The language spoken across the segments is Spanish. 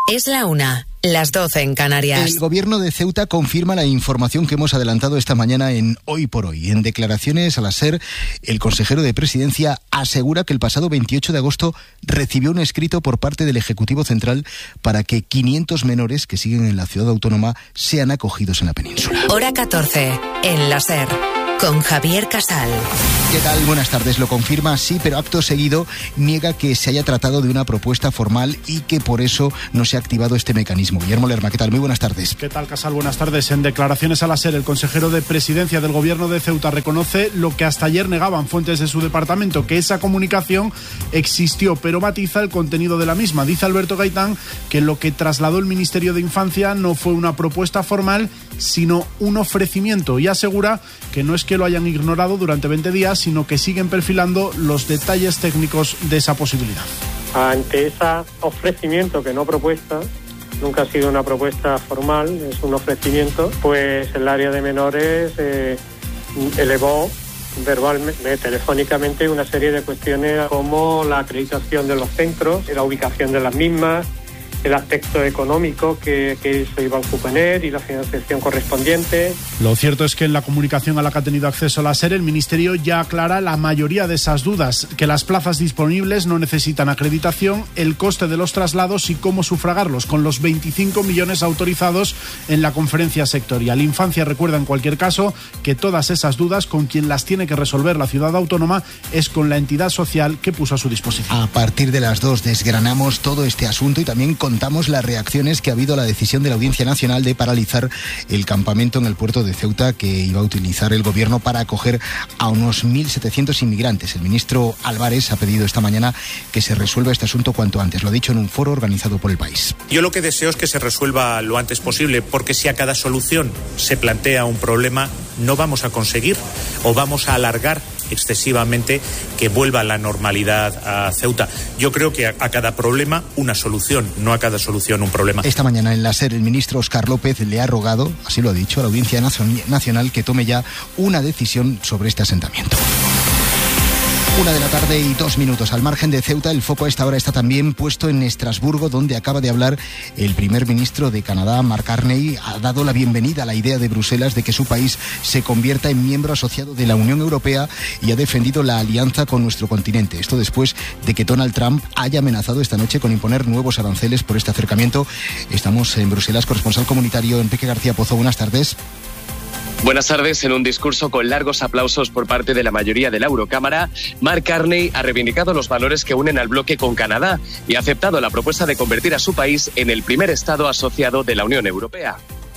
Es la 1, las 12 en Canarias. El gobierno de Ceuta confirma la información que hemos adelantado esta mañana en Hoy por Hoy. En declaraciones a la SER, el consejero de Presidencia asegura que el pasado 28 de agosto recibió un escrito por parte del Ejecutivo Central para que 500 menores que siguen en la ciudad autónoma sean acogidos en la península. Hora 14, en la SER. Con Javier Casal. ¿Qué tal? Buenas tardes. Lo confirma, sí, pero acto seguido niega que se haya tratado de una propuesta formal y que por eso no se ha activado este mecanismo. Guillermo Lerma, ¿qué tal? Muy buenas tardes. ¿Qué tal, Casal? Buenas tardes. En declaraciones a la SER, el consejero de Presidencia del Gobierno de Ceuta reconoce lo que hasta ayer negaban fuentes de su departamento, que esa comunicación existió, pero matiza el contenido de la misma. Dice Alberto Gaitán que lo que trasladó el Ministerio de Infancia no fue una propuesta formal, sino un ofrecimiento, y asegura que no es que lo hayan ignorado durante 20 días, sino que siguen perfilando los detalles técnicos de esa posibilidad. Ante ese ofrecimiento, que no propuesta, nunca ha sido una propuesta formal, es un ofrecimiento, pues el área de menores elevó verbalmente, telefónicamente, una serie de cuestiones como la acreditación de los centros, la ubicación de las mismas, el aspecto económico que se iba a suponer y la financiación correspondiente. Lo cierto es que en la comunicación a la que ha tenido acceso la SER, el Ministerio ya aclara la mayoría de esas dudas, que las plazas disponibles no necesitan acreditación, el coste de los traslados y cómo sufragarlos, con los 25 millones autorizados en la conferencia sectorial. Infancia recuerda en cualquier caso que todas esas dudas, con quien las tiene que resolver la ciudad autónoma, es con la entidad social que puso a su disposición. A partir de las 2 desgranamos todo este asunto y también contamos las reacciones que ha habido a la decisión de la Audiencia Nacional de paralizar el campamento en el puerto de Ceuta que iba a utilizar el gobierno para acoger a unos 1.700 inmigrantes. El ministro Álvarez ha pedido esta mañana que se resuelva este asunto cuanto antes. Lo ha dicho en un foro organizado por El País. Yo lo que deseo es que se resuelva lo antes posible, porque si a cada solución se plantea un problema, no vamos a conseguir o vamos a alargar excesivamente que vuelva la normalidad a Ceuta. Yo creo que a cada problema una solución, no a cada solución un problema. Esta mañana en la SER el ministro Óscar López le ha rogado, así lo ha dicho, a la Audiencia Nacional que tome ya una decisión sobre este asentamiento. 1:02 p.m. Al margen de Ceuta, el foco a esta hora está también puesto en Estrasburgo, donde acaba de hablar el primer ministro de Canadá, Mark Carney. Ha dado la bienvenida a la idea de Bruselas de que su país se convierta en miembro asociado de la Unión Europea y ha defendido la alianza con nuestro continente. Esto después de que Donald Trump haya amenazado esta noche con imponer nuevos aranceles por este acercamiento. Estamos en Bruselas, corresponsal comunitario Enrique García Pozo. Buenas tardes. Buenas tardes. En un discurso con largos aplausos por parte de la mayoría de la Eurocámara, Mark Carney ha reivindicado los valores que unen al bloque con Canadá y ha aceptado la propuesta de convertir a su país en el primer Estado asociado de la Unión Europea.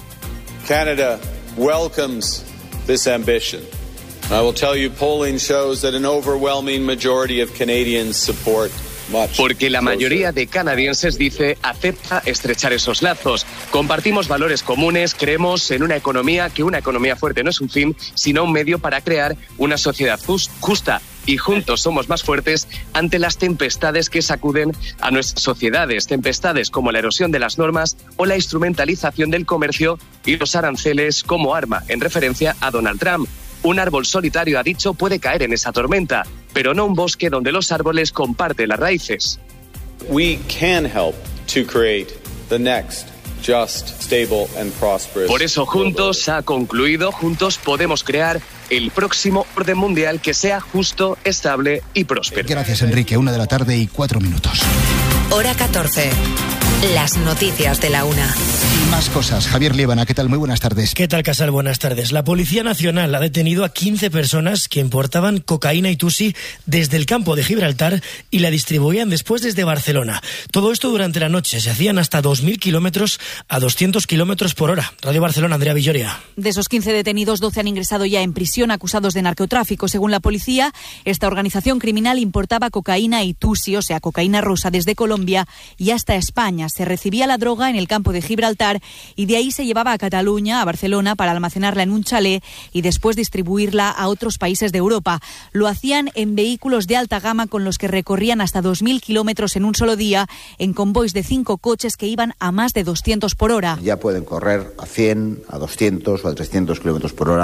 Canada welcomes this ambition. I will tell you, polling shows that an overwhelming majority of Canadians support. Porque la mayoría de canadienses, dice, acepta estrechar esos lazos. Compartimos valores comunes, creemos en una economía fuerte no es un fin, sino un medio para crear una sociedad justa. Y juntos somos más fuertes ante las tempestades que sacuden a nuestras sociedades. Tempestades como la erosión de las normas o la instrumentalización del comercio y los aranceles como arma, en referencia a Donald Trump. Un árbol solitario, ha dicho, puede caer en esa tormenta, pero no un bosque donde los árboles comparten las raíces. We can help to create the next just, stable and prosperous. Por eso juntos, ha concluido, juntos podemos crear el próximo orden mundial que sea justo, estable y próspero. Gracias, Enrique. 1:04 p.m. Hora 14. Las noticias de la 1. Y más cosas. Javier Liébana, ¿qué tal? Muy buenas tardes. ¿Qué tal, Casal? Buenas tardes. La Policía Nacional ha detenido a 15 personas que importaban cocaína y tusi desde el campo de Gibraltar y la distribuían después desde Barcelona. Todo esto durante la noche. Se hacían hasta 2.000 kilómetros a 200 kilómetros por hora. Radio Barcelona, Andrea Villoria. De esos 15 detenidos, 12 han ingresado ya en prisión acusados de narcotráfico. Según la policía, esta organización criminal importaba cocaína y tusi, o sea, cocaína rosa, desde Colombia y hasta España. Se recibía la droga en el campo de Gibraltar y de ahí se llevaba a Cataluña, a Barcelona, para almacenarla en un chalet y después distribuirla a otros países de Europa. Lo hacían en vehículos de alta gama con los que recorrían hasta 2.000 kilómetros en un solo día, en convoys de 5 coches que iban a más de 200 por hora. Ya pueden correr a 100, a 200 o a 300 kilómetros por hora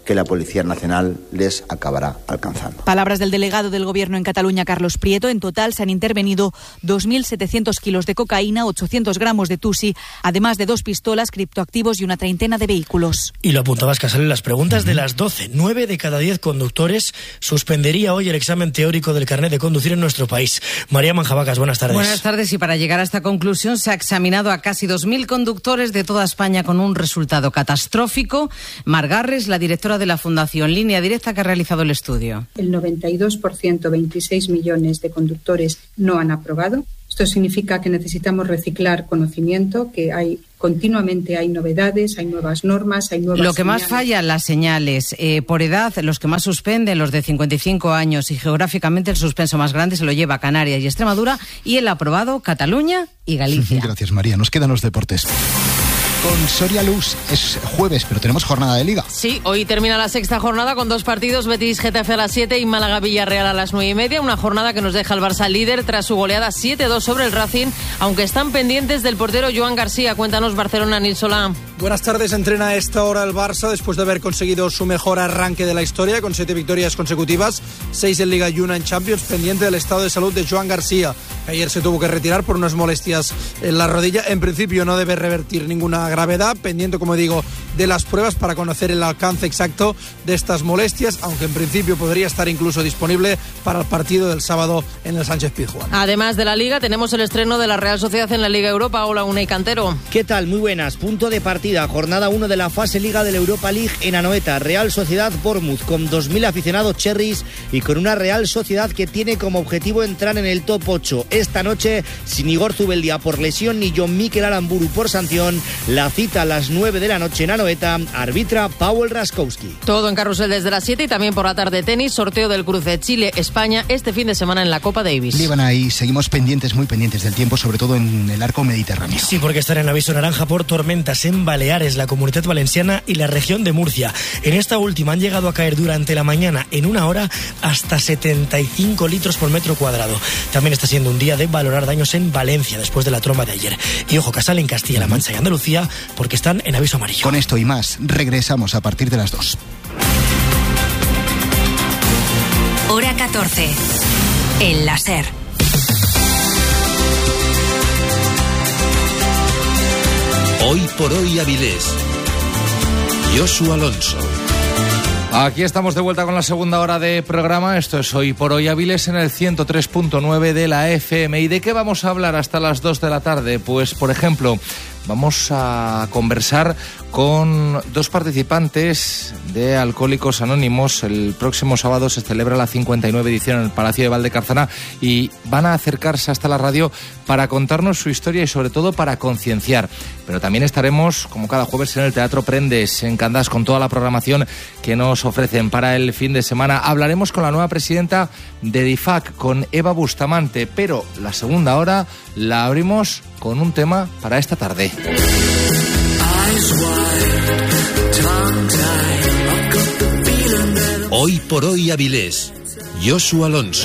que la Policía Nacional les acabará alcanzando. Palabras del delegado del Gobierno en Cataluña, Carlos Prieto. En total se han intervenido 2.700 kilos de cocaína, 800 gramos de tusi, además de 2 pistolas, criptoactivos y una treintena de vehículos. Y lo apuntabas, Casal, en las preguntas de las 12. 9 de cada 10 conductores suspendería hoy el examen teórico del carnet de conducir en nuestro país. María Manjabacas, buenas tardes. Buenas tardes, y para llegar a esta conclusión se ha examinado a casi 2.000 conductores de toda España con un resultado catastrófico. Mar Garres, la directora de la Fundación Línea Directa, que ha realizado el estudio. El 92%, 26 millones de conductores no han aprobado. Esto significa que necesitamos reciclar conocimiento, que continuamente hay novedades, hay nuevas normas, hay nuevas Lo que señales. más falla, las señales. Por edad, los que más suspenden, los de 55 años, y geográficamente el suspenso más grande se lo lleva Canarias y Extremadura, y el aprobado Cataluña y Galicia. Gracias, María. Nos quedan los deportes. Con Soria Luz es jueves, pero tenemos jornada de Liga. Sí, hoy termina la sexta jornada con 2 partidos, Betis-Getafe a las 7 y Málaga-Villarreal a las 9:30. Una jornada que nos deja el Barça líder tras su goleada 7-2 sobre el Racing, aunque están pendientes del portero Joan García. Cuéntanos, Barcelona, Nil Solá. Buenas tardes. Entrena a esta hora el Barça después de haber conseguido su mejor arranque de la historia, con 7 victorias consecutivas, 6 en Liga y 1 en Champions, pendiente del estado de salud de Joan García. Ayer se tuvo que retirar por unas molestias en la rodilla. En principio no debe revertir ninguna gravedad, pendiente, como digo, de las pruebas para conocer el alcance exacto de estas molestias, aunque en principio podría estar incluso disponible para el partido del sábado en el Sánchez-Pizjuán. Además de la Liga, tenemos el estreno de la Real Sociedad en la Liga Europa. Hola, Unai Cantero. ¿Qué tal? Muy buenas. Punto de partida. Jornada 1 de la fase Liga de la Europa League en Anoeta. Real Sociedad Bournemouth, con 2.000 aficionados cherries y con una Real Sociedad que tiene como objetivo entrar en el top 8. Esta noche, sin Igor Zubeldia por lesión ni John Mikel Aramburu por sanción, la cita a las 9 de la noche en Anoeta, arbitra Paweł Raskowski. Todo en carrusel desde las 7 y también por la tarde tenis, sorteo del cruce Chile-España este fin de semana en la Copa Davis. Líbana, y seguimos muy pendientes del tiempo, sobre todo en el arco mediterráneo. Sí, porque están en aviso naranja por tormentas en Baleares, la Comunitat Valenciana y la región de Murcia. En esta última han llegado a caer durante la mañana, en una hora, hasta 75 litros por metro cuadrado. También está siendo un día de valorar daños en Valencia después de la tromba de ayer. Y ojo, Casal, en Castilla-La Mancha y Andalucía, porque están en aviso amarillo. Con esto y más, regresamos a partir de las 2. Hora 14. El la SER. Hoy por hoy Avilés. Josu Alonso. Aquí estamos de vuelta con la segunda hora de programa. Esto es Hoy por Hoy Avilés en el 103.9 de la FM. ¿Y de qué vamos a hablar hasta las 2 de la tarde? Pues, por ejemplo, vamos a conversar con 2 participantes de Alcohólicos Anónimos. El próximo sábado se celebra la 59 edición en el Palacio de Valdecarzana y van a acercarse hasta la radio para contarnos su historia y sobre todo para concienciar. Pero también estaremos, como cada jueves, en el Teatro Prendes, en Candás, con toda la programación que nos ofrecen para el fin de semana. Hablaremos con la nueva presidenta de DIFAC, con Eva Bustamante, pero la segunda hora la abrimos con un tema para esta tarde. Hoy por hoy Avilés. Josu Alonso.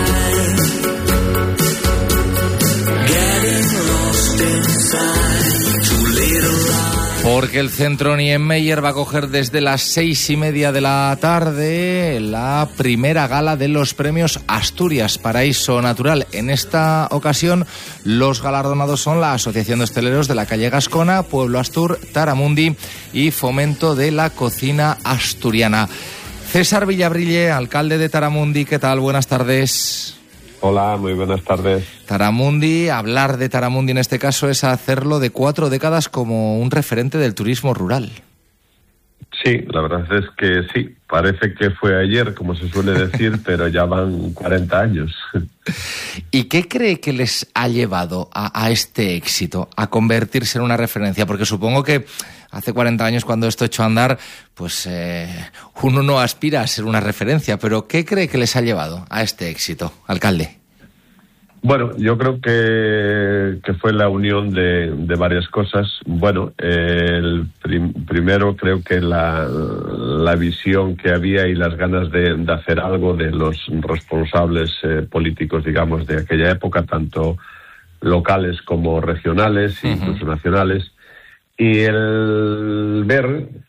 Porque el Centro Niemeyer va a coger desde las 6:30 de la tarde la primera gala de los premios Asturias Paraíso Natural. En esta ocasión, los galardonados son la Asociación de Hosteleros de la Calle Gascona, Pueblo Astur, Taramundi y Fomento de la Cocina Asturiana. César Villabrille, alcalde de Taramundi, ¿qué tal? Buenas tardes. Hola, muy buenas tardes. Taramundi, hablar de Taramundi en este caso es hacerlo de 4 décadas como un referente del turismo rural. Sí, la verdad es que sí, parece que fue ayer, como se suele decir, pero ya van 40 años. ¿Y qué cree que les ha llevado a este éxito, a convertirse en una referencia? Porque supongo que hace 40 años, cuando esto echó a andar, pues uno no aspira a ser una referencia, pero ¿qué cree que les ha llevado a este éxito, alcalde? Bueno, yo creo que fue la unión de varias cosas. Bueno, primero creo que la visión que había y las ganas de hacer algo de los responsables políticos, digamos, de aquella época, tanto locales como regionales e incluso nacionales, y el ver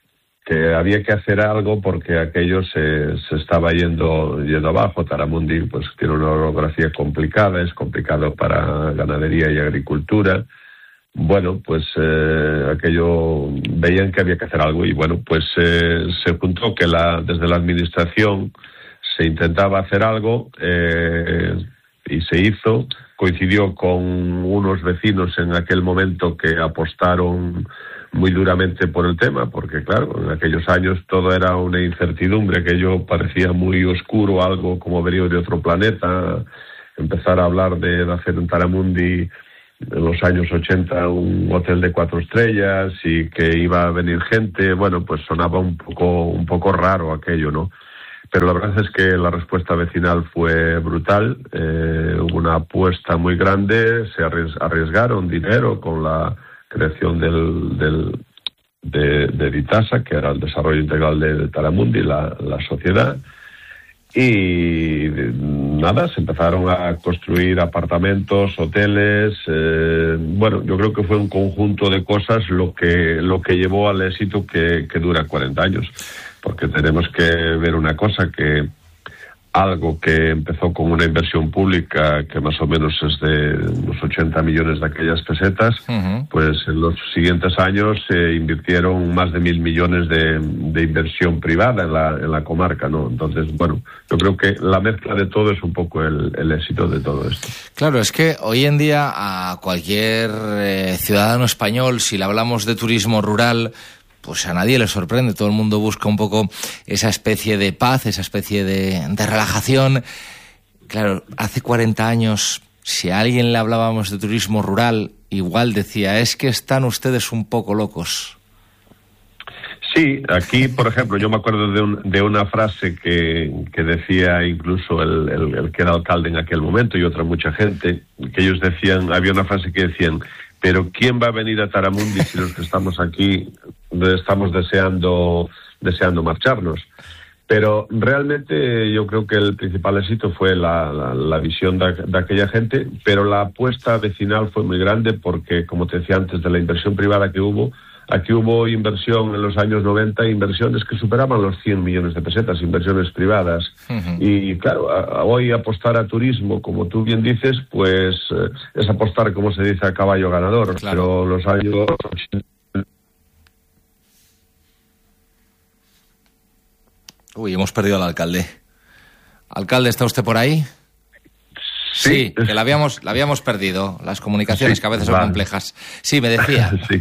que había que hacer algo porque aquello se estaba yendo abajo. Taramundi pues tiene una orografía complicada, es complicado para ganadería y agricultura. Bueno, pues aquello veían que había que hacer algo y bueno, pues se juntó que desde la administración se intentaba hacer algo y se hizo. Coincidió con unos vecinos en aquel momento que apostaron muy duramente por el tema, porque claro, en aquellos años todo era una incertidumbre, aquello parecía muy oscuro, algo como venido de otro planeta. Empezar a hablar de hacer en Taramundi en los años 80 un hotel de 4 estrellas y que iba a venir gente, bueno, pues sonaba un poco raro aquello, ¿no? Pero la verdad es que la respuesta vecinal fue brutal, hubo una apuesta muy grande, se arriesgaron dinero con la creación de Ditasa, que era el desarrollo integral de Taramundi, la sociedad, y nada, se empezaron a construir apartamentos, hoteles, bueno, yo creo que fue un conjunto de cosas lo que llevó al éxito que dura 40 años, porque tenemos que ver una cosa, que algo que empezó con una inversión pública que más o menos es de unos 80 millones de aquellas pesetas, pues en los siguientes años se invirtieron más de 1.000 millones de inversión privada en la comarca, ¿no? Entonces, bueno, yo creo que la mezcla de todo es un poco el éxito de todo esto. Claro, es que hoy en día a cualquier ciudadano español, si le hablamos de turismo rural, pues a nadie le sorprende, todo el mundo busca un poco esa especie de paz, esa especie de relajación. Claro, hace 40 años, si a alguien le hablábamos de turismo rural, igual decía, es que están ustedes un poco locos. Sí, aquí, por ejemplo, yo me acuerdo de una frase que decía incluso el que era alcalde en aquel momento y otra mucha gente, que ellos decían, había una frase que decían, pero ¿quién va a venir a Taramundi si los que estamos aquí estamos deseando marcharnos? Pero realmente yo creo que el principal éxito fue la visión de aquella gente, pero la apuesta vecinal fue muy grande porque, como te decía antes, de la inversión privada que hubo, aquí hubo inversión en los años 90, inversiones que superaban los 100 millones de pesetas, inversiones privadas. Y claro, hoy apostar a turismo, como tú bien dices, pues es apostar, como se dice, a caballo ganador. Claro. Pero los años 80... Uy, hemos perdido al alcalde. Alcalde, ¿está usted por ahí? Sí, que la habíamos perdido. Las comunicaciones, sí, que a veces son complejas. Sí, me decía. Sí.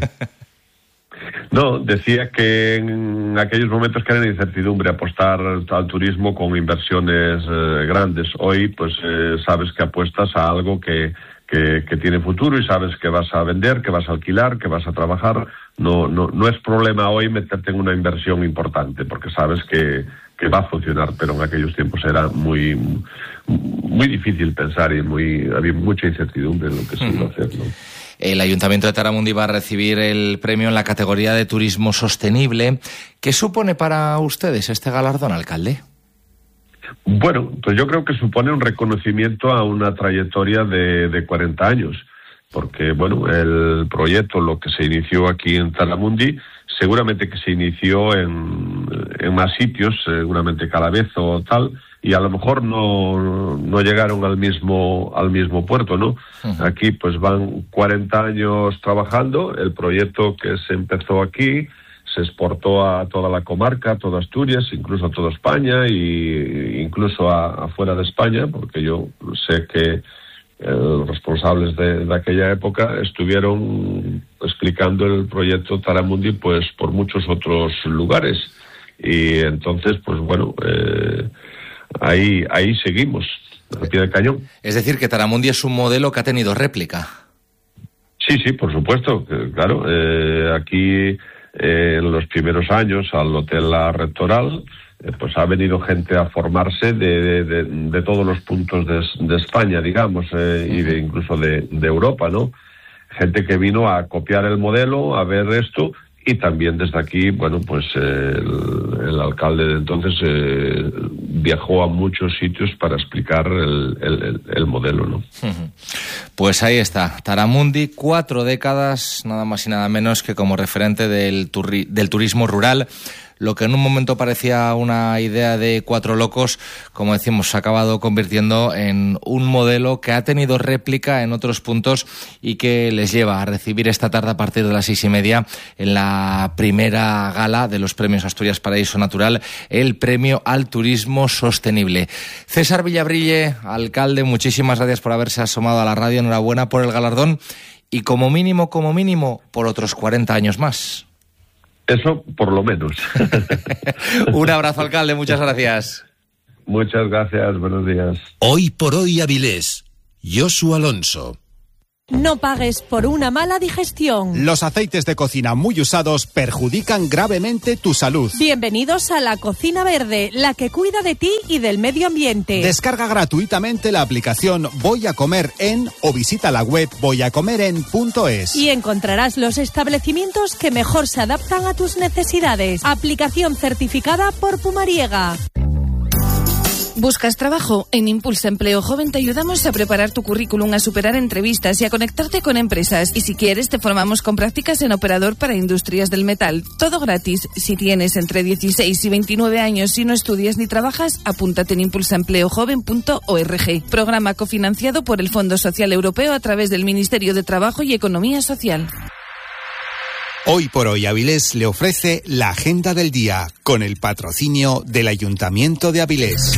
No, decía que en aquellos momentos que era de incertidumbre apostar al turismo con inversiones grandes. Hoy, pues sabes que apuestas a algo que tiene futuro y sabes que vas a vender, que vas a alquilar, que vas a trabajar. No es problema hoy meterte en una inversión importante porque sabes que va a funcionar, pero en aquellos tiempos era muy difícil pensar y había mucha incertidumbre en lo que se iba a hacer, ¿no? El Ayuntamiento de Taramundi va a recibir el premio en la categoría de turismo sostenible. ¿Qué supone para ustedes este galardón, alcalde? Bueno, pues yo creo que supone un reconocimiento a una trayectoria de 40 años, porque bueno, el proyecto, lo que se inició aquí en Taramundi, seguramente que se inició en más sitios, seguramente Calabezo o tal, y a lo mejor no llegaron al mismo puerto, ¿no? Aquí pues van 40 años trabajando, el proyecto que se empezó aquí se exportó a toda la comarca, a toda Asturias, incluso a toda España e incluso afuera de España, porque yo sé que los responsables de aquella época estuvieron explicando el proyecto Taramundi pues por muchos otros lugares y entonces pues bueno, ahí seguimos al pie del cañón. Es decir, que Taramundi es un modelo que ha tenido réplica. Sí, por supuesto, claro. Aquí en los primeros años al Hotel La Rectoral pues ha venido gente a formarse de todos los puntos de España, digamos, y incluso de Europa, ¿no? Gente que vino a copiar el modelo, a ver esto, y también desde aquí, bueno, pues el alcalde de entonces viajó a muchos sitios para explicar el modelo, ¿no? Pues ahí está, Taramundi, 4 décadas, nada más y nada menos que como referente del turismo rural. lo que en un momento parecía una idea de cuatro locos, como decimos, se ha acabado convirtiendo en un modelo que ha tenido réplica en otros puntos y que les lleva a recibir esta tarde a partir de las 6:30 en la primera gala de los premios Asturias Paraíso Natural, el premio al turismo sostenible. César Villabrille, alcalde, muchísimas gracias por haberse asomado a la radio, enhorabuena por el galardón y como mínimo, por otros 40 años más. Eso por lo menos. Un abrazo, alcalde, muchas gracias. Muchas gracias, buenos días. Hoy por hoy Avilés, Josu Alonso. No pagues por una mala digestión. Los aceites de cocina muy usados perjudican gravemente tu salud. Bienvenidos a la Cocina Verde, la que cuida de ti y del medio ambiente. Descarga gratuitamente la aplicación Voy a Comer En o visita la web voyacomeren.es. Y encontrarás los establecimientos que mejor se adaptan a tus necesidades. Aplicación certificada por Pumariega. ¿Buscas trabajo? En Impulsa Empleo Joven te ayudamos a preparar tu currículum, a superar entrevistas y a conectarte con empresas. Y si quieres, te formamos con prácticas en operador para industrias del metal. Todo gratis. Si tienes entre 16 y 29 años y no estudias ni trabajas, apúntate en impulsaempleojoven.org. Programa cofinanciado por el Fondo Social Europeo a través del Ministerio de Trabajo y Economía Social. Hoy por hoy Avilés le ofrece la agenda del día con el patrocinio del Ayuntamiento de Avilés.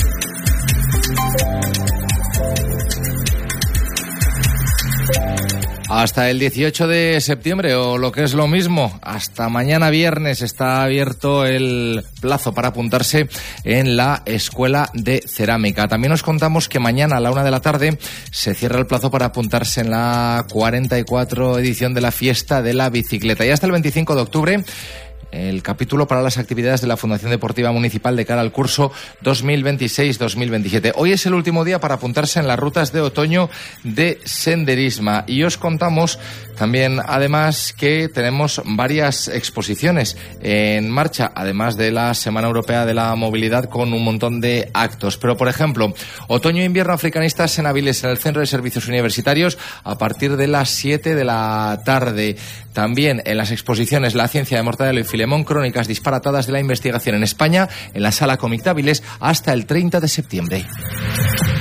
Hasta el 18 de septiembre, o lo que es lo mismo, hasta mañana viernes está abierto el plazo para apuntarse en la Escuela de Cerámica. También os contamos que mañana a la 1 de la tarde se cierra el plazo para apuntarse en la 44 edición de la Fiesta de la Bicicleta. Y hasta el 25 de octubre... el capítulo para las actividades de la Fundación Deportiva Municipal de cara al curso 2026-2027. Hoy es el último día para apuntarse en las rutas de otoño de senderismo. Y os contamos también, además, que tenemos varias exposiciones en marcha, además de la Semana Europea de la Movilidad, con un montón de actos. Pero, por ejemplo, Otoño e Invierno Africanistas en Avilés, en el Centro de Servicios Universitarios, a partir de las 7 de la tarde. También en las exposiciones La Ciencia de Mortadelo y Filemón, crónicas disparatadas de la investigación en España, en la Sala Cómic de Avilés, hasta el 30 de septiembre.